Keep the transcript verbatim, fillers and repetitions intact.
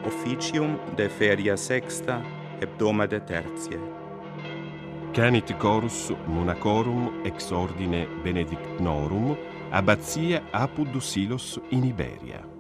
officium de feria sexta hebdomade tertiae. Canit chorus monacorum ex ordine benedictinorum abbatia Apud Silos in Iberia.